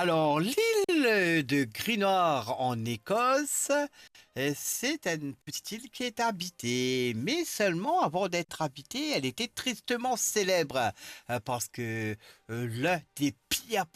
Alors, l'île de Greenor en Écosse, c'est une petite île qui est habitée, mais seulement avant d'être habitée, elle était tristement célèbre parce que l'un des pires